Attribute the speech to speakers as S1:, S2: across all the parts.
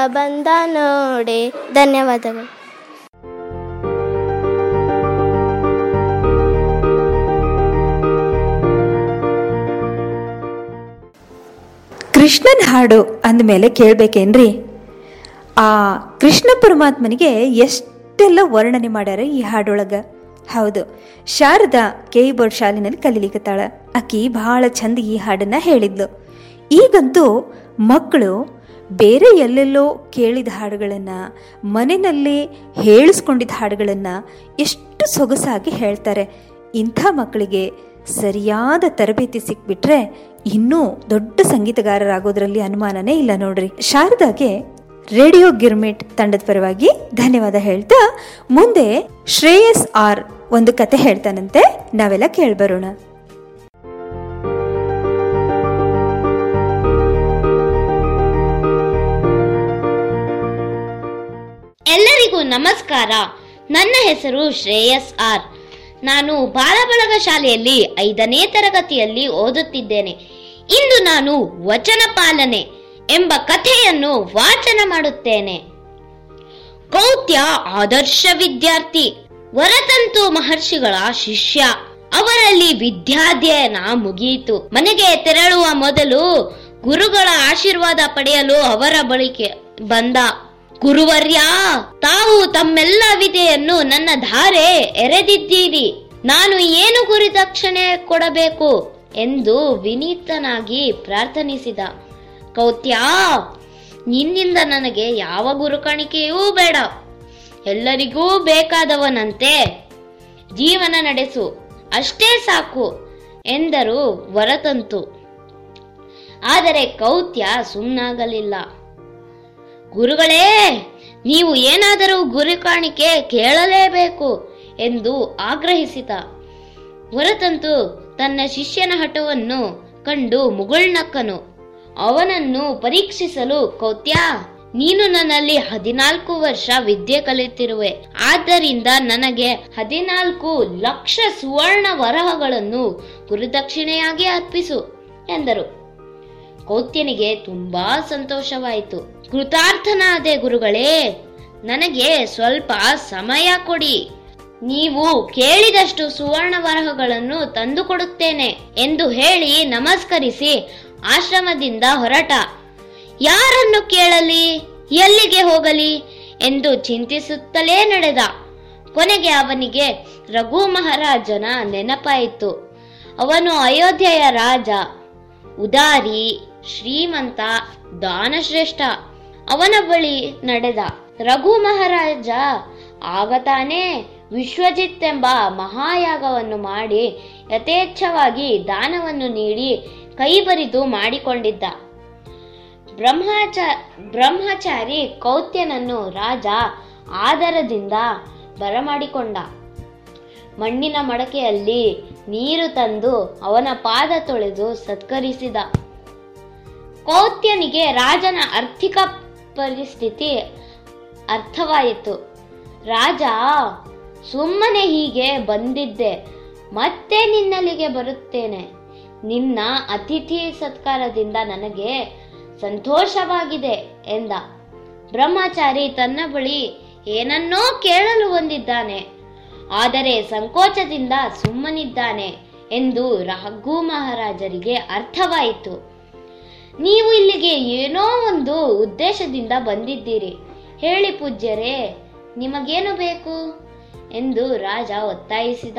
S1: ಬಂದ ನೋಡೆ. ಧನ್ಯವಾದಗಳು.
S2: ಕೃಷ್ಣನ ಹಾಡು ಅಂದಮೇಲೆ ಕೇಳಬೇಕೇನ್ರಿ, ಆ ಕೃಷ್ಣ ಪರಮಾತ್ಮನಿಗೆ ಎಷ್ಟೆಲ್ಲ ವರ್ಣನೆ ಮಾಡ್ಯಾರ ಈ ಹಾಡೊಳಗೆ. ಹೌದು, ಶಾರದಾ ಬೋರ್ಡ್ ಶಾಲೆನಲ್ಲಿ ಕಲೀಲಿಕತ್ತಾಳ. ಆಕಿ ಭಾಳ ಚಂದ ಈ ಹಾಡನ್ನ ಹೇಳಿದ್ಲು. ಈಗಂತೂ ಮಕ್ಕಳು ಬೇರೆ ಎಲ್ಲೆಲ್ಲೋ ಕೇಳಿದ ಹಾಡುಗಳನ್ನು, ಮನೆಯಲ್ಲಿ ಹೇಳಿಸ್ಕೊಂಡಿದ್ದ ಹಾಡುಗಳನ್ನು ಎಷ್ಟು ಸೊಗಸಾಗಿ ಹೇಳ್ತಾರೆ. ಇಂಥ ಮಕ್ಕಳಿಗೆ ಸರಿಯಾದ ತರಬೇತಿ ಸಿಕ್ಬಿಟ್ರೆ ಇನ್ನೂ ದೊಡ್ಡ ಸಂಗೀತಗಾರರಾಗೋದ್ರಲ್ಲಿ ಅನುಮಾನನೇ ಇಲ್ಲ ನೋಡ್ರಿ. ಶಾರದಾಗೆ ರೇಡಿಯೋ ಗಿರ್ಮಿಟ್ ತಂಡದ ಪರವಾಗಿ ಧನ್ಯವಾದ ಹೇಳ್ತಾ, ಮುಂದೆ ಶ್ರೇಯಸ್ ಆರ್ ಒಂದು ಕತೆ ಹೇಳ್ತಾನಂತೆ, ನಾವೆಲ್ಲ ಕೇಳ್ಬರೋಣ.
S3: ಎಲ್ಲರಿಗೂ ನಮಸ್ಕಾರ. ನನ್ನ ಹೆಸರು ಶ್ರೇಯಸ್ ಆರ್. ನಾನು ಬಾಲಬಳಗ ಶಾಲೆಯಲ್ಲಿ 5ನೇ ತರಗತಿಯಲ್ಲಿ ಓದುತ್ತಿದ್ದೇನೆ. ಇಂದು ನಾನು ವಚನ ಪಾಲನೆ ಎಂಬ ಕಥೆಯನ್ನು ವಾಚನ ಮಾಡುತ್ತೇನೆ. ಕೌತ್ಯ ಆದರ್ಶ ವಿದ್ಯಾರ್ಥಿ, ವರತಂತು ಮಹರ್ಷಿಗಳ ಶಿಷ್ಯ. ಅವರಲ್ಲಿ ವಿದ್ಯಾಧ್ಯಯನ ಮುಗಿಯಿತು. ಮನೆಗೆ ತೆರಳುವ ಮೊದಲು ಗುರುಗಳ ಆಶೀರ್ವಾದ ಪಡೆಯಲು ಅವರ ಬಳಿಗೆ ಬಂದ. ಗುರುವರ್ಯ, ತಾವು ತಮ್ಮೆಲ್ಲ ವಿದ್ಯೆಯನ್ನು ನನ್ನ ಧಾರೆ ಎರೆದಿದ್ದೀರಿ. ನಾನು ಏನು ಗುರುದಕ್ಷಿಣೆ ಕೊಡಬೇಕು ಎಂದು ವಿನೀತನಾಗಿ ಪ್ರಾರ್ಥನಿಸಿದ. ಕೌತ್ಯ, ನಿನ್ನಿಂದ ನನಗೆ ಯಾವ ಗುರುಕಾಣಿಕೆಯೂ ಬೇಡ. ಎಲ್ಲರಿಗೂ ಬೇಕಾದವನಂತೆ ಜೀವನ ನಡೆಸು, ಅಷ್ಟೇ ಸಾಕು ಎಂದರು ವರತಂತು. ಆದರೆ ಕೌತ್ಯ ಸುಮ್ಮನಾಗಲಿಲ್ಲ. ಗುರುಗಳೇ, ನೀವು ಏನಾದರೂ ಗುರುಕಾಣಿಕೆ ಕೇಳಲೇಬೇಕು ಎಂದು ಆಗ್ರಹಿಸಿದ. ವರತಂತು ತನ್ನ ಶಿಷ್ಯನ ಹಠವನ್ನು ಕಂಡು ಮುಗುಳ್ನಕ್ಕನು. ಅವನನ್ನು ಪರೀಕ್ಷಿಸಲು, ಕೌತ್ಯ, ನೀನು ನನ್ನಲ್ಲಿ 14 ವರ್ಷ ವಿದ್ಯೆ ಕಲಿತಿರುವೆ. ಆದ್ದರಿಂದ ನನಗೆ 14 ಲಕ್ಷ ಸುವರ್ಣ ವರಹಗಳನ್ನು ಗುರುದಕ್ಷಿಣೆಯಾಗಿ ಅರ್ಪಿಸು ಎಂದರು. ಕೌತ್ಯನಿಗೆ ತುಂಬಾ ಸಂತೋಷವಾಯಿತು. ಕೃತಾರ್ಥನಾದೆ ಗುರುಗಳೇ, ನನಗೆ ಸ್ವಲ್ಪ ಸಮಯ ಕೊಡಿ. ನೀವು ಕೇಳಿದಷ್ಟು ಸುವರ್ಣ ವರಹಗಳನ್ನು ತಂದುಕೊಡುತ್ತೇನೆ ಎಂದು ಹೇಳಿ ನಮಸ್ಕರಿಸಿ ಆಶ್ರಮದಿಂದ ಹೊರಟ. ಯಾರನ್ನು ಕೇಳಲಿ, ಎಲ್ಲಿಗೆ ಹೋಗಲಿ ಎಂದು ಚಿಂತಿಸುತ್ತಲೇ ನಡೆದ. ಕೊನೆಗೆ ಅವನಿಗೆ ರಘು ಮಹಾರಾಜನ ನೆನಪಾಯಿತು. ಅವನು ಅಯೋಧ್ಯೆಯ ರಾಜ, ಉದಾರಿ, ಶ್ರೀಮಂತ, ದಾನಶ್ರೇಷ್ಠ. ಅವನ ಬಳಿ ನಡೆದ. ರಘು ಮಹಾರಾಜ ಆಗ ತಾನೇ ವಿಶ್ವಜಿತ್ ಎಂಬ ಮಹಾಯಾಗವನ್ನು ಮಾಡಿ ಯಥೇಚ್ಛವಾಗಿ ದಾನವನ್ನು ನೀಡಿ ಕೈಬರಿದು ಮಾಡಿಕೊಂಡಿದ್ದ. ಬ್ರಹ್ಮಚಾರಿ ಕೌತ್ಯನನ್ನು ರಾಜ ಆದರದಿಂದ ಬರಮಾಡಿಕೊಂಡ. ಮಣ್ಣಿನ ಮಡಕೆಯಲ್ಲಿ ನೀರು ತಂದು ಅವನ ಪಾದ ತೊಳೆದು ಸತ್ಕರಿಸಿದ. ಕೌತ್ಯನಿಗೆ ರಾಜನ ಆರ್ಥಿಕ ಪರಿಸ್ಥಿತಿ ಅರ್ಥವಾಯಿತು. ರಾಜ, ಸುಮ್ಮನೆ ಹೀಗೆ ಬಂದಿದ್ದೆ, ಮತ್ತೆ ನಿನ್ನಲ್ಲಿಗೆ ಬರುತ್ತೇನೆ. ನಿನ್ನ ಅತಿಥಿ ಸತ್ಕಾರದಿಂದ ನನಗೆ ಸಂತೋಷವಾಗಿದೆ ಎಂದ. ಬ್ರಹ್ಮಚಾರಿ ತನ್ನ ಬಳಿ ಏನನ್ನೋ ಕೇಳಲು ಬಂದಿದ್ದಾನೆ, ಆದರೆ ಸಂಕೋಚದಿಂದ ಸುಮ್ಮನಿದ್ದಾನೆ ಎಂದು ರಘು ಮಹಾರಾಜರಿಗೆ ಅರ್ಥವಾಯಿತು. ನೀವು ಇಲ್ಲಿಗೆ ಏನೋ ಒಂದು ಉದ್ದೇಶದಿಂದ ಬಂದಿದ್ದೀರಿ. ಹೇಳಿ ಪೂಜ್ಯರೇ, ನಿಮಗೇನು ಬೇಕು ಎಂದು ರಾಜ ಒತ್ತಾಯಿಸಿದ.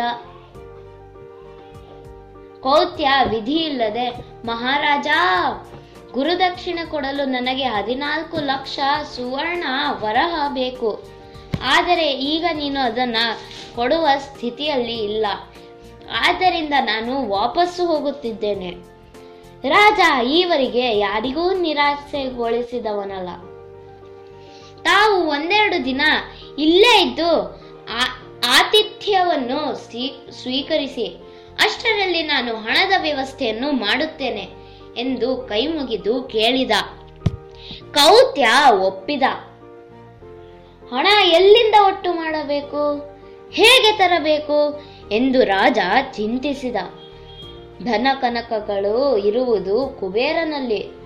S3: ಕೌತ್ಯ ವಿಧಿ ಇಲ್ಲದೆ, ಮಹಾರಾಜ, ಗುರುದಕ್ಷಿಣೆ ಕೊಡಲು ನನಗೆ 14 ಲಕ್ಷ ಸುವರ್ಣ ವರಹ ಬೇಕು. ಆದರೆ ಈಗ ನೀನು ಅದನ್ನ ಕೊಡುವ ಸ್ಥಿತಿಯಲ್ಲಿ ಇಲ್ಲ. ಆದ್ದರಿಂದ ನಾನು ವಾಪಸ್ಸು ಹೋಗುತ್ತಿದ್ದೇನೆ. ರಾಜ ಈವರೆಗೆ ಯಾರಿಗೂ ನಿರಾಸೆಗೊಳಿಸಿದವನಲ್ಲ. ತಾವು ಒಂದೆರಡು ದಿನ ಇಲ್ಲೇ ಇದ್ದು ಆತಿಥ್ಯವನ್ನು ಸ್ವೀಕರಿಸಿ, ಅಷ್ಟರಲ್ಲಿ ನಾನು ಹಣದ ವ್ಯವಸ್ಥೆಯನ್ನು ಮಾಡುತ್ತೇನೆ ಎಂದು ಕೈ ಮುಗಿದು ಕೇಳಿದ. ಕೌತ್ಯ ಒಪ್ಪಿದ. ಹಣ ಎಲ್ಲಿಂದ ಒಟ್ಟು ಮಾಡಬೇಕು, ಹೇಗೆ ತರಬೇಕು ಎಂದು ರಾಜ ಚಿಂತಿಸಿದ. ಧನ ಕನಕಗಳು ಇರುವುದು ಕುಬೇರನಲ್ಲಿ.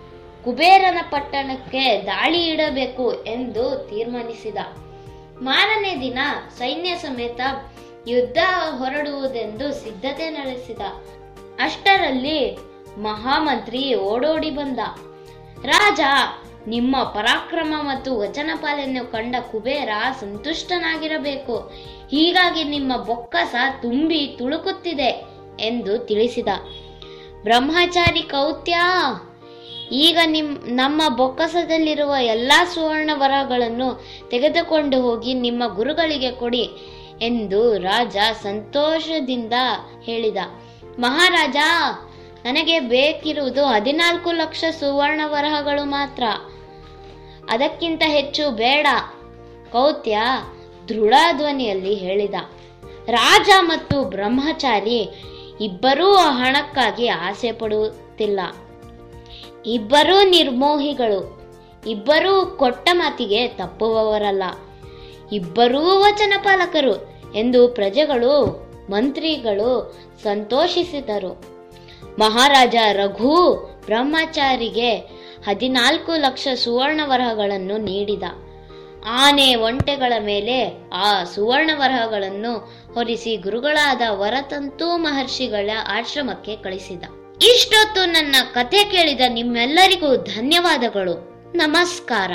S3: ಕುಬೇರನ ಪಟ್ಟಣಕ್ಕೆ ದಾಳಿ ಇಡಬೇಕು ಎಂದು ತೀರ್ಮಾನಿಸಿದ. ಮಾರನೇ ದಿನ ಸೈನ್ಯ ಸಮೇತ ಯುದ್ಧ ಹೊರಡುವುದೆಂದು ಸಿದ್ಧತೆ ನಡೆಸಿದ. ಅಷ್ಟರಲ್ಲಿ ಮಹಾಮಂತ್ರಿ ಓಡೋಡಿ ಬಂದ. ರಾಜ, ನಿಮ್ಮ ಪರಾಕ್ರಮ ಮತ್ತು ವಚನ ಪಾಲನೆ ಕಂಡ ಕುಬೇರ ಸಂತುಷ್ಟನಾಗಿರಬೇಕು. ಹೀಗಾಗಿ ನಿಮ್ಮ ಬೊಕ್ಕಸ ತುಂಬಿ ತುಳುಕುತ್ತಿದೆ ಎಂದು ತಿಳಿಸಿದ. ಬ್ರಹ್ಮಚಾರಿ ಕೌತ್ಯ, ಈಗ ನಮ್ಮ ಬೊಕ್ಕಸದಲ್ಲಿರುವ ಎಲ್ಲಾ ಸುವರ್ಣ ವರಗಳನ್ನು ತೆಗೆದುಕೊಂಡು ಹೋಗಿ ನಿಮ್ಮ ಗುರುಗಳಿಗೆ ಕೊಡಿ ಎಂದು ರಾಜ ಸಂತೋಷದಿಂದ ಹೇಳಿದ. ಮಹಾರಾಜ, ನನಗೆ ಬೇಕಿರುವುದು 14 ಲಕ್ಷ ಸುವರ್ಣ ವರಹಗಳು ಮಾತ್ರ, ಅದಕ್ಕಿಂತ ಹೆಚ್ಚು ಬೇಡ, ಕೌತ್ಯ ದೃಢ ಧ್ವನಿಯಲ್ಲಿ ಹೇಳಿದ. ರಾಜ ಮತ್ತು ಬ್ರಹ್ಮಚಾರಿ ಇಬ್ಬರೂ ಹಣಕ್ಕಾಗಿ ಆಸೆ ಪಡುತ್ತಿಲ್ಲ. ಇಬ್ಬರೂ ನಿರ್ಮೋಹಿಗಳು, ಇಬ್ಬರೂ ಕೊಟ್ಟ ಮಾತಿಗೆ ತಪ್ಪುವವರಲ್ಲ, ಇಬ್ಬರೂ ವಚನ ಪಾಲಕರು ಎಂದು ಪ್ರಜೆಗಳು ಮಂತ್ರಿಗಳು ಸಂತೋಷಿಸಿದರು. ಮಹಾರಾಜ ರಘು ಬ್ರಹ್ಮಚಾರಿಗೆ 14 ಲಕ್ಷ ಸುವರ್ಣ ವರಹಗಳನ್ನು ನೀಡಿದ. ಆನೆ ಒಂಟೆಗಳ ಮೇಲೆ ಆ ಸುವರ್ಣ ವರಹಗಳನ್ನು ಹೊರಿಸಿ ಗುರುಗಳಾದ ವರತಂತು ಮಹರ್ಷಿಗಳ ಆಶ್ರಮಕ್ಕೆ ಕಳಿಸಿದ. ಇಷ್ಟೊತ್ತು ನನ್ನ ಕಥೆ ಕೇಳಿದ ನಿಮ್ಮೆಲ್ಲರಿಗೂ ಧನ್ಯವಾದಗಳು. ನಮಸ್ಕಾರ.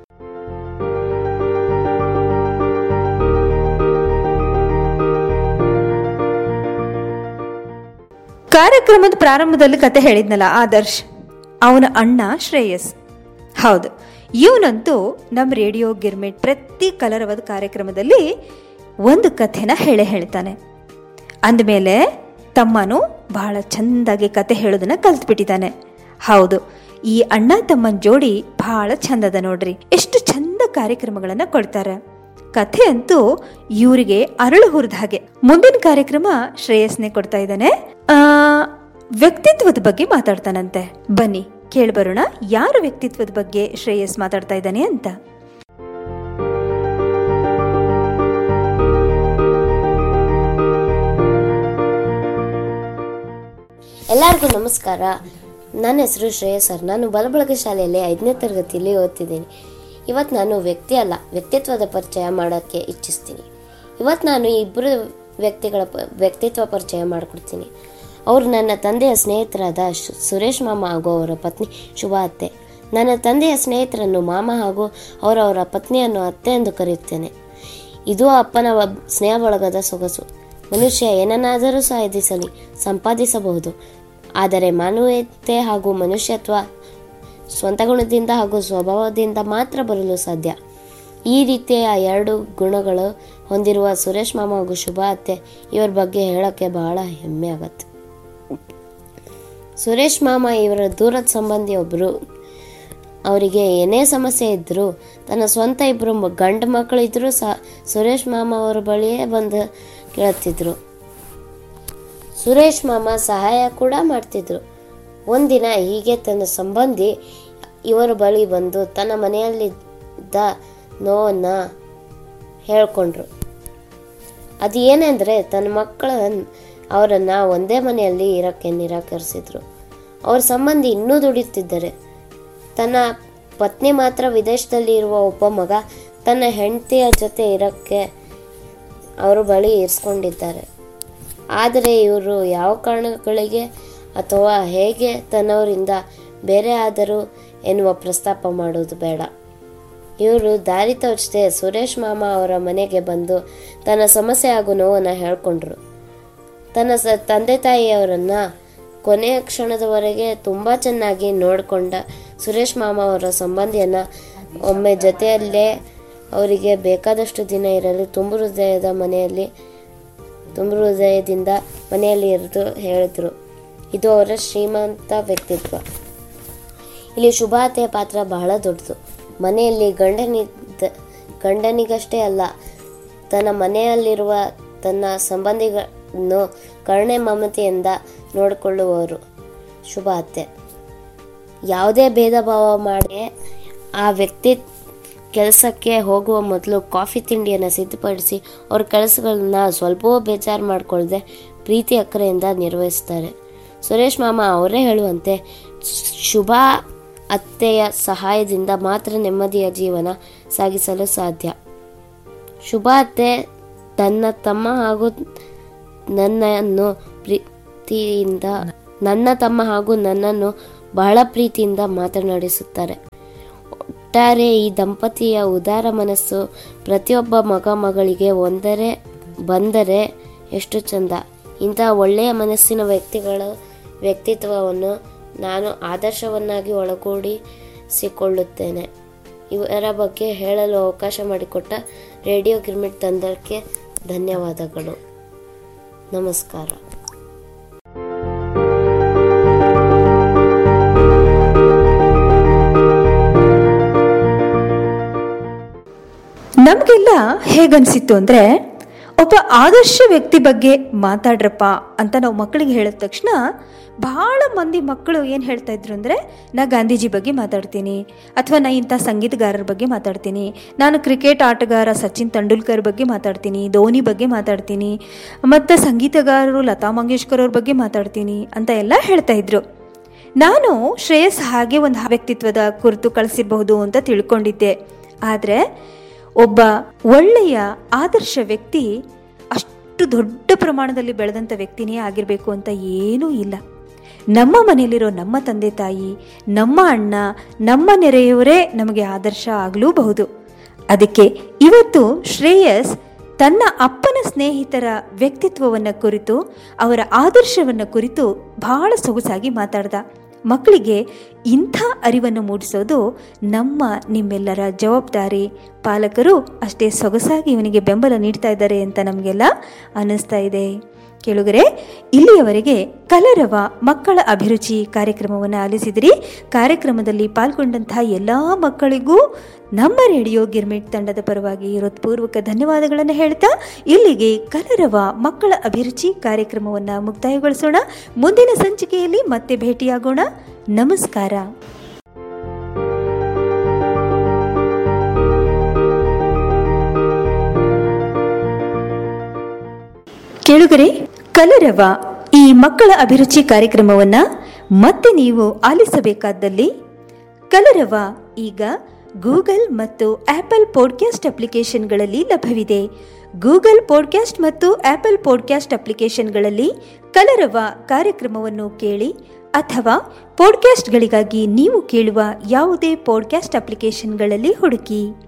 S2: ಕಾರ್ಯಕ್ರಮದ ಪ್ರಾರಂಭದಲ್ಲಿ ಕತೆ ಹೇಳಿದ್ನಲ್ಲ ಆದರ್ಶ್, ಅವನ ಅಣ್ಣ ಶ್ರೇಯಸ್. ಹೌದು, ಇವನಂತೂ ನಮ್ಮ ರೇಡಿಯೋ ಗಿರ್ಮಿಟ್ ಪ್ರತಿ ಕಲರವದ ಕಾರ್ಯಕ್ರಮದಲ್ಲಿ ಒಂದು ಕಥೆನ ಹೇಳ್ತಾನೆ. ಅಂದಮೇಲೆ ತಮ್ಮನು ಬಹಳ ಚೆಂದಾಗಿ ಕತೆ ಹೇಳೋದನ್ನ ಕಲ್ತ್ಬಿಟ್ಟಿದ್ದಾನೆ. ಹೌದು, ಈ ಅಣ್ಣ ತಮ್ಮನ ಜೋಡಿ ಬಹಳ ಚಂದದ ನೋಡ್ರಿ. ಎಷ್ಟು ಚಂದ ಕಾರ್ಯಕ್ರಮಗಳನ್ನ ಕೊಡ್ತಾರೆ. ಕಥೆ ಅಂತೂ ಇವರಿಗೆ ಅರಳು ಹುರಿದ ಹಾಗೆ. ಮುಂದಿನ ಕಾರ್ಯಕ್ರಮ ಶ್ರೇಯಸ್ನೇ ಕೊಡ್ತಾ ಇದ್ದಾನೆ. ವ್ಯಕ್ತಿತ್ವದ ಬಗ್ಗೆ ಮಾತಾಡ್ತಾನಂತೆ. ಬನ್ನಿ ಕೇಳ್ಬರೋಣ, ಯಾರ ವ್ಯಕ್ತಿತ್ವದ ಬಗ್ಗೆ ಶ್ರೇಯಸ್ ಮಾತಾಡ್ತಾ ಇದ್ದಾನೆ ಅಂತ.
S4: ಎಲ್ಲರಿಗೂ ನಮಸ್ಕಾರ. ನನ್ನ ಹೆಸರು ಶ್ರೇಯಸ್ ಸರ್. ನಾನು ಬಲಬಳಗ ಶಾಲೆಯಲ್ಲಿ 5ನೇ ತರಗತಿಯಲ್ಲಿ ಓದ್ತಿದ್ದೀನಿ. ಇವತ್ತು ನಾನು ವ್ಯಕ್ತಿತ್ವದ ಪರಿಚಯ ಮಾಡೋಕ್ಕೆ ಇಚ್ಛಿಸ್ತೀನಿ. ಇವತ್ತು ನಾನು ಇಬ್ಬರು ವ್ಯಕ್ತಿಗಳ ವ್ಯಕ್ತಿತ್ವ ಪರಿಚಯ ಮಾಡಿಕೊಡ್ತೀನಿ. ಅವರು ನನ್ನ ತಂದೆಯ ಸ್ನೇಹಿತರಾದ ಸುರೇಶ್ ಮಾಮ ಹಾಗೂ ಅವರ ಪತ್ನಿ ಶುಭಾ ಅತ್ತೆ. ನನ್ನ ತಂದೆಯ ಸ್ನೇಹಿತರನ್ನು ಮಾಮ ಹಾಗೂ ಅವರವರ ಪತ್ನಿಯನ್ನು ಅತ್ತೆ ಎಂದು ಕರೆಯುತ್ತೇನೆ. ಇದು ಅಪ್ಪನ ಸ್ನೇಹ ಬಳಗದ ಸೊಗಸು. ಮನುಷ್ಯ ಏನನ್ನಾದರೂ ಸಾಧಿಸಲಿ, ಸಂಪಾದಿಸಬಹುದು. ಆದರೆ ಮಾನವೀಯತೆ ಹಾಗೂ ಮನುಷ್ಯತ್ವ ಸ್ವಂತ ಗುಣದಿಂದ ಹಾಗೂ ಸ್ವಭಾವದಿಂದ ಮಾತ್ರ ಬರಲು ಸಾಧ್ಯ. ಈ ರೀತಿಯ 2 ಗುಣಗಳು ಹೊಂದಿರುವ ಸುರೇಶ್ ಮಾಮ ಹಾಗೂ ಶುಭಾ ಅತ್ತೆ ಇವರ ಬಗ್ಗೆ ಹೇಳೋಕ್ಕೆ ಬಹಳ ಹೆಮ್ಮೆ ಆಗತ್ತೆ. ಸುರೇಶ್ ಮಾಮ ಇವರ ದೂರದ ಸಂಬಂಧಿ ಒಬ್ಬರು. ಅವರಿಗೆ ಏನೇ ಸಮಸ್ಯೆ ಇದ್ದರೂ, ತನ್ನ ಸ್ವಂತ 2 ಗಂಡು ಮಕ್ಕಳು ಇದ್ದರೂ ಸಹ ಸುರೇಶ್ ಮಾಮ ಅವರ ಬಳಿಯೇ ಬಂದು ಕೇಳುತ್ತಿದ್ರು. ಸುರೇಶ್ ಮಾಮ ಸಹಾಯ ಕೂಡ ಮಾಡ್ತಿದ್ರು. ಒಂದಿನ ಹೀಗೆ ತನ್ನ ಸಂಬಂಧಿ ಇವರ ಬಳಿ ಬಂದು ತನ್ನ ಮನೆಯಲ್ಲಿದ್ದ ನೋವನ್ನು ಹೇಳ್ಕೊಂಡ್ರು. ಅದು ಏನೆಂದರೆ, ತನ್ನ ಅವರನ್ನು ಒಂದೇ ಮನೆಯಲ್ಲಿ ಇರೋಕ್ಕೆ ನಿರಾಕರಿಸಿದ್ರು. ಅವ್ರ ಸಂಬಂಧಿ ಇನ್ನೂ ದುಡಿಯುತ್ತಿದ್ದಾರೆ. ತನ್ನ ಪತ್ನಿ ಮಾತ್ರ ವಿದೇಶದಲ್ಲಿ ಇರುವ ಒಬ್ಬ ಮಗ ತನ್ನ ಹೆಂಡತಿಯ ಜೊತೆ ಇರೋಕ್ಕೆ ಅವರ ಬಳಿ ಇರಿಸ್ಕೊಂಡಿದ್ದಾರೆ. ಆದರೆ ಇವರು ಯಾವ ಕಾರಣಗಳಿಗೆ ಅಥವಾ ಹೇಗೆ ತನ್ನವರಿಂದ ಬೇರೆ ಆದರೂ ಎನ್ನುವ ಪ್ರಸ್ತಾಪ ಮಾಡೋದು ಬೇಡ. ಇವರು ದಾರಿ ತೋಚದೆ ಸುರೇಶ್ ಮಾಮ ಅವರ ಮನೆಗೆ ಬಂದು ತನ್ನ ಸಮಸ್ಯೆ ಹಾಗೂ ನೋವನ್ನು ಹೇಳ್ಕೊಂಡ್ರು. ತನ್ನ ತಂದೆ ತಾಯಿಯವರನ್ನು ಕೊನೆಯ ಕ್ಷಣದವರೆಗೆ ತುಂಬ ಚೆನ್ನಾಗಿ ನೋಡಿಕೊಂಡ ಸುರೇಶ್ ಮಾಮ ಅವರ ಸಂಬಂಧಿಯನ್ನು ಒಮ್ಮೆ ಜೊತೆಯಲ್ಲೇ ಅವರಿಗೆ ಬೇಕಾದಷ್ಟು ದಿನ ಇರಲು ತುಂಬ ಹೃದಯದಿಂದ ಮನೆಯಲ್ಲಿ ಇರಿದು ಹೇಳಿದರು. ಇದು ಅವರ ಶ್ರೀಮಂತ ವ್ಯಕ್ತಿತ್ವ. ಇಲ್ಲಿ ಶುಭಾತೆಯ ಪಾತ್ರ ಬಹಳ ದೊಡ್ಡದು. ಮನೆಯಲ್ಲಿ ಗಂಡನಿಗಷ್ಟೇ ಅಲ್ಲ, ತನ್ನ ಮನೆಯಲ್ಲಿರುವ ತನ್ನ ಸಂಬಂಧಿಗಳನ್ನು ಕರುಣೆ ಮಮತೆಯಿಂದ ನೋಡಿಕೊಳ್ಳುವವರು ಶುಭಾತೆ. ಯಾವುದೇ ಭೇದ ಭಾವ ಮಾಡಿ ಆ ವ್ಯಕ್ತಿ ಕೆಲಸಕ್ಕೆ ಹೋಗುವ ಮೊದಲು ಕಾಫಿ ತಿಂಡಿಯನ್ನು ಸಿದ್ಧಪಡಿಸಿ ಅವ್ರ ಕೆಲಸಗಳನ್ನ ಸ್ವಲ್ಪವೂ ಬೇಜಾರು ಮಾಡಿಕೊಳ್ಳದೆ ಪ್ರೀತಿ ಅಕ್ಕರೆಯಿಂದ ನಿರ್ವಹಿಸ್ತಾರೆ. ಸುರೇಶ್ ಮಾಮ ಅವರೇ ಹೇಳುವಂತೆ, ಶುಭಾ ಅತ್ತೆಯ ಸಹಾಯದಿಂದ ಮಾತ್ರ ನೆಮ್ಮದಿಯ ಜೀವನ ಸಾಗಿಸಲು ಸಾಧ್ಯ. ಶುಭ ಅತ್ತೆ ತನ್ನ ತಮ್ಮ ಹಾಗೂ ನನ್ನನ್ನು ಬಹಳ ಪ್ರೀತಿಯಿಂದ ಮಾತನಾಡಿಸುತ್ತಾರೆ. ಒಟ್ಟಾರೆ ಈ ದಂಪತಿಯ ಉದಾರ ಮನಸ್ಸು ಪ್ರತಿಯೊಬ್ಬ ಮಗ ಮಗಳಿಗೆ ಬಂದರೆ ಎಷ್ಟು ಚಂದ. ಇಂತಹ ಒಳ್ಳೆಯ ಮನಸ್ಸಿನ ವ್ಯಕ್ತಿತ್ವವನ್ನು ನಾನು ಆದರ್ಶವನ್ನಾಗಿ ಒಳಗೂಡಿಸಿಕೊಳ್ಳುತ್ತೇನೆ. ಇವರ ಬಗ್ಗೆ ಹೇಳಲು ಅವಕಾಶ ಮಾಡಿಕೊಟ್ಟ ರೇಡಿಯೋ ಗಿರ್ಮಿಟ್ ತಂಡಕ್ಕೆ ಧನ್ಯವಾದಗಳು. ನಮಸ್ಕಾರ.
S2: ನಮಗೆಲ್ಲ ಹೇಗನ್ಸಿತ್ತು ಅಂದರೆ, ಒಬ್ಬ ಆದರ್ಶ ವ್ಯಕ್ತಿ ಬಗ್ಗೆ ಮಾತಾಡ್ರಪ್ಪ ಅಂತ ನಾವು ಮಕ್ಕಳಿಗೆ ಹೇಳಿದ ತಕ್ಷಣ ಬಹಳ ಮಂದಿ ಮಕ್ಕಳು ಏನು ಹೇಳ್ತಾ ಇದ್ರು ಅಂದರೆ, ನಾ ಗಾಂಧೀಜಿ ಬಗ್ಗೆ ಮಾತಾಡ್ತೀನಿ, ಅಥವಾ ನಾ ಇಂಥ ಸಂಗೀತಗಾರರ ಬಗ್ಗೆ ಮಾತಾಡ್ತೀನಿ, ನಾನು ಕ್ರಿಕೆಟ್ ಆಟಗಾರ ಸಚಿನ್ ತೆಂಡೂಲ್ಕರ್ ಬಗ್ಗೆ ಮಾತಾಡ್ತೀನಿ, ಧೋನಿ ಬಗ್ಗೆ ಮಾತಾಡ್ತೀನಿ, ಮತ್ತು ಸಂಗೀತಗಾರರು ಲತಾ ಮಂಗೇಶ್ಕರ್ ಅವ್ರ ಬಗ್ಗೆ ಮಾತಾಡ್ತೀನಿ ಅಂತ ಎಲ್ಲ ಹೇಳ್ತಾ ಇದ್ರು. ನಾನು ಶ್ರೇಯಸ್ ಹಾಗೆ ಒಂದು ವ್ಯಕ್ತಿತ್ವದ ಕುರಿತು ಕಳಿಸಿರಬಹುದು ಅಂತ ತಿಳ್ಕೊಂಡಿದ್ದೆ. ಆದರೆ ಒಬ್ಬ ಒಳ್ಳೆಯ ಆದರ್ಶ ವ್ಯಕ್ತಿ ಅಷ್ಟು ದೊಡ್ಡ ಪ್ರಮಾಣದಲ್ಲಿ ಬೆಳೆದಂಥ ವ್ಯಕ್ತಿನೇ ಆಗಿರಬೇಕು ಅಂತ ಏನೂ ಇಲ್ಲ. ನಮ್ಮ ಮನೆಯಲ್ಲಿರೋ ನಮ್ಮ ತಂದೆ ತಾಯಿ, ನಮ್ಮ ಅಣ್ಣ, ನಮ್ಮ ನೆರೆಯವರೇ ನಮಗೆ ಆದರ್ಶ ಆಗಲೂಬಹುದು. ಅದಕ್ಕೆ ಇವತ್ತು ಶ್ರೇಯಸ್ ತನ್ನ ಅಪ್ಪನ ಸ್ನೇಹಿತರ ವ್ಯಕ್ತಿತ್ವವನ್ನು ಕುರಿತು, ಅವರ ಆದರ್ಶವನ್ನು ಕುರಿತು ಬಹಳ ಸೊಗಸಾಗಿ ಮಾತಾಡ್ದ. ಮಕ್ಕಳಿಗೆ ಇಂಥ ಅರಿವನ್ನು ಮೂಡಿಸೋದು ನಿಮ್ಮೆಲ್ಲರ ಜವಾಬ್ದಾರಿ. ಪಾಲಕರು ಅಷ್ಟೇ ಸೊಗಸಾಗಿ ಇವನಿಗೆ ಬೆಂಬಲ ನೀಡ್ತಾ ಇದ್ದಾರೆ ಅಂತ ನಮಗೆಲ್ಲ ಅನ್ನಿಸ್ತಾ ಇದೆ. ಕೇಳುಗರೆ, ಇಲ್ಲಿಯವರೆಗೆ ಕಲರವ ಮಕ್ಕಳ ಅಭಿರುಚಿ ಕಾರ್ಯಕ್ರಮವನ್ನು ಆಲಿಸಿದಿರಿ. ಕಾರ್ಯಕ್ರಮದಲ್ಲಿ ಪಾಲ್ಗೊಂಡಂತಹ ಎಲ್ಲ ಮಕ್ಕಳಿಗೂ ನಮ್ಮ ರೇಡಿಯೋ ಗಿರ್ಮಿಟ್ ತಂಡದ ಪರವಾಗಿ ಹೃತ್ಪೂರ್ವಕ ಧನ್ಯವಾದಗಳನ್ನು ಹೇಳ್ತಾ ಇಲ್ಲಿಗೆ ಕಲರವ ಮಕ್ಕಳ ಅಭಿರುಚಿ ಕಾರ್ಯಕ್ರಮವನ್ನು ಮುಕ್ತಾಯಗೊಳಿಸೋಣ. ಮುಂದಿನ ಸಂಚಿಕೆಯಲ್ಲಿ ಮತ್ತೆ ಭೇಟಿಯಾಗೋಣ. ನಮಸ್ಕಾರ. ಕೇಳುಗರೆ, ಕಲರವ ಈ ಮಕ್ಕಳ ಅಭಿರುಚಿ ಕಾರ್ಯಕ್ರಮವನ್ನು ಮತ್ತೆ ನೀವು ಆಲಿಸಬೇಕಾದಲ್ಲಿ ಕಲರವ ಈಗ ಗೂಗಲ್ ಮತ್ತು ಆಪಲ್ ಪಾಡ್ಕ್ಯಾಸ್ಟ್ ಅಪ್ಲಿಕೇಶನ್ಗಳಲ್ಲಿ ಲಭ್ಯವಿದೆ. ಗೂಗಲ್ ಪಾಡ್ಕ್ಯಾಸ್ಟ್ ಮತ್ತು ಆಪಲ್ ಪಾಡ್ಕ್ಯಾಸ್ಟ್ ಅಪ್ಲಿಕೇಶನ್ಗಳಲ್ಲಿ ಕಲರವ ಕಾರ್ಯಕ್ರಮವನ್ನು ಕೇಳಿ, ಅಥವಾ ಪಾಡ್ಕ್ಯಾಸ್ಟ್ಗಳಿಗಾಗಿ ನೀವು ಕೇಳುವ ಯಾವುದೇ ಪಾಡ್ಕ್ಯಾಸ್ಟ್ ಅಪ್ಲಿಕೇಶನ್ಗಳಲ್ಲಿ ಹುಡುಕಿ.